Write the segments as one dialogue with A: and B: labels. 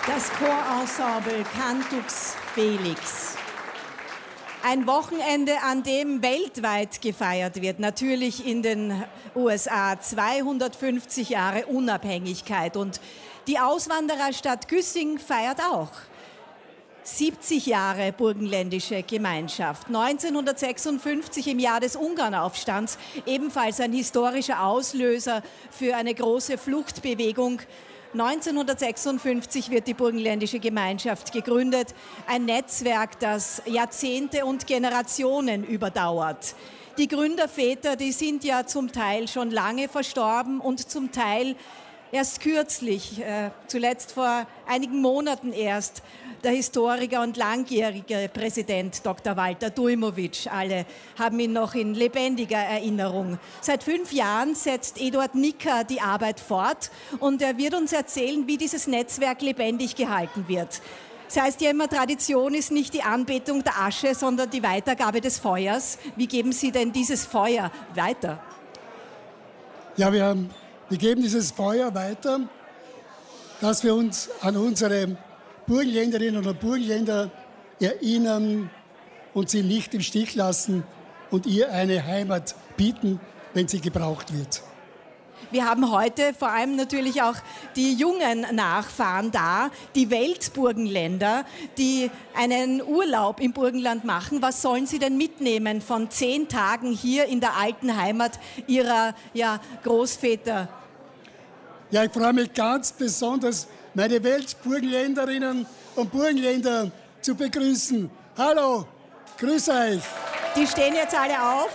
A: Das Chorensemble Cantux Felix. Ein Wochenende, an dem weltweit gefeiert wird, natürlich in den USA, 250 Jahre Unabhängigkeit. Und die Auswandererstadt Güssing feiert auch 70 Jahre burgenländische Gemeinschaft. 1956 im Jahr des Ungarnaufstands, ebenfalls ein historischer Auslöser für eine große Fluchtbewegung. 1956 wird die burgenländische Gemeinschaft gegründet, ein Netzwerk, das Jahrzehnte und Generationen überdauert. Die Gründerväter, die sind ja zum Teil schon lange verstorben und zum Teil erst kürzlich, zuletzt vor einigen Monaten erst, der Historiker und langjährige Präsident Dr. Walter Dujmowitsch. Alle haben ihn noch in lebendiger Erinnerung. Seit 5 Jahren setzt Eduard Nicker die Arbeit fort und er wird uns erzählen, wie dieses Netzwerk lebendig gehalten wird. Das heißt ja immer, Tradition ist nicht die Anbetung der Asche, sondern die Weitergabe des Feuers. Wie geben Sie denn dieses Feuer weiter?
B: Ja, wir geben dieses Feuer weiter, dass wir uns an unsere Burgenländerinnen und Burgenländer erinnern und sie nicht im Stich lassen und ihr eine Heimat bieten, wenn sie gebraucht wird.
A: Wir haben heute vor allem natürlich auch die jungen Nachfahren da, die Weltburgenländer, die einen Urlaub im Burgenland machen. Was sollen sie denn mitnehmen von 10 Tagen hier in der alten Heimat ihrer Großväter?
B: Ja, ich freue mich ganz besonders, meine Weltburgenländerinnen und Burgenländer zu begrüßen. Hallo, grüß euch.
A: Die stehen jetzt alle auf,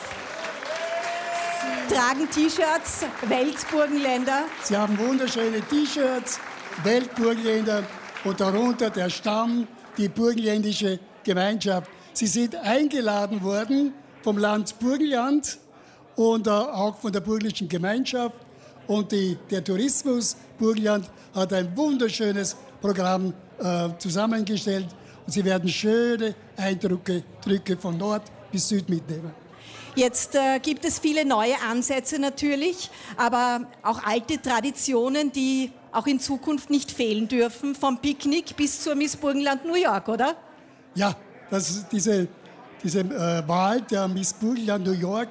A: tragen T-Shirts, Weltburgenländer.
B: Sie haben wunderschöne T-Shirts, Weltburgenländer und darunter der Stamm, die burgenländische Gemeinschaft. Sie sind eingeladen worden vom Land Burgenland und auch von der burgenländischen Gemeinschaft. Und der Tourismus Burgenland hat ein wunderschönes Programm zusammengestellt. Und Sie werden schöne Eindrücke von Nord bis Süd mitnehmen.
A: Jetzt gibt es viele neue Ansätze natürlich, aber auch alte Traditionen, die auch in Zukunft nicht fehlen dürfen, vom Picknick bis zur Miss Burgenland New York, oder?
B: Ja, diese Wahl der Miss Burgenland New York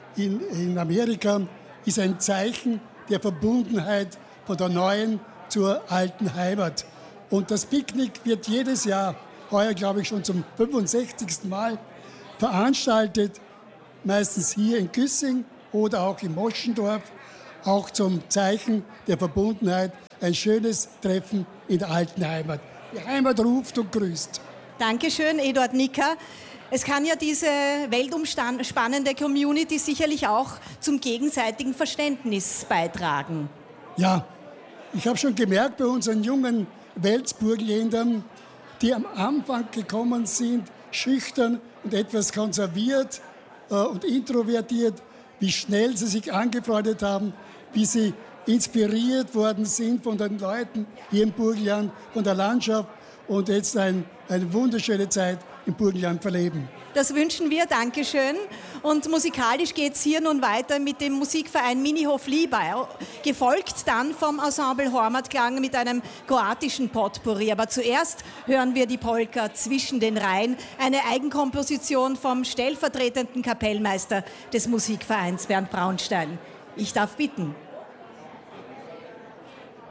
B: in Amerika ist ein Zeichen der Verbundenheit von der neuen zur alten Heimat. Und das Picknick wird jedes Jahr, heuer glaube ich schon zum 65. Mal, veranstaltet, meistens hier in Güssing oder auch in Moschendorf, auch zum Zeichen der Verbundenheit, ein schönes Treffen in der alten Heimat. Die Heimat ruft und grüßt.
A: Dankeschön, Eduard Nicker. Es kann ja diese weltumspannende Community sicherlich auch zum gegenseitigen Verständnis beitragen.
B: Ja, ich habe schon gemerkt bei unseren jungen Weltburgenländern, die am Anfang gekommen sind, schüchtern und etwas konserviert und introvertiert, wie schnell sie sich angefreundet haben, wie sie inspiriert worden sind von den Leuten hier im Burgenland, von der Landschaft und jetzt eine wunderschöne Zeit im Burgenland verleben.
A: Das wünschen wir, Dankeschön. Und musikalisch geht es hier nun weiter mit dem Musikverein Minihof Liebau, gefolgt dann vom Ensemble Hormatklang mit einem kroatischen Potpourri. Aber zuerst hören wir die Polka Zwischen den Reihen, eine Eigenkomposition vom stellvertretenden Kapellmeister des Musikvereins Bernd Braunstein. Ich darf bitten.